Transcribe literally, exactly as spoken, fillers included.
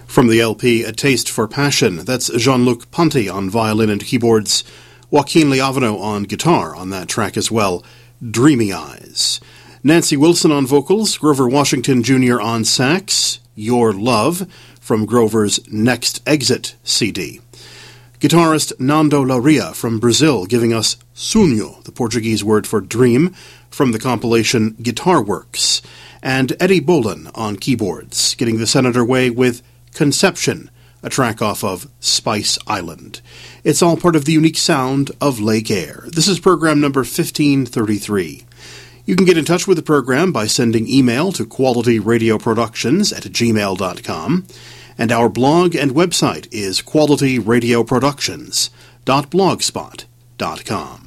From the L P, A Taste for Passion, that's Jean-Luc Ponty on violin and keyboards, Joaquin Leavano on guitar on that track as well, Dreamy Eyes. Nancy Wilson on vocals, Grover Washington Junior on sax, Your Love, from Grover's Next Exit C D. Guitarist Nando Lauria from Brazil giving us Sonho, the Portuguese word for dream, from the compilation Guitar Works. And Eddie Bolan on keyboards, getting the Senator Way with Conception, a track off of Spice Island. It's all part of the unique sound of Lake Air. This is program number fifteen thirty-three. You can get in touch with the program by sending email to quality radio productions at gmail dot com, and our blog and website is quality radio productions dot blogspot dot com.